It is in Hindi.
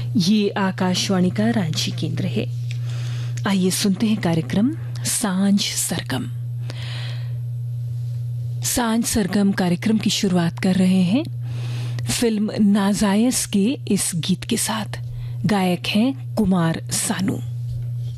ये आकाशवाणी का रांची केंद्र है। आइए सुनते हैं कार्यक्रम सांझ सरगम। सांझ सरगम कार्यक्रम की शुरुआत कर रहे हैं फिल्म नाजायज के इस गीत के साथ। गायक हैं कुमार सानू।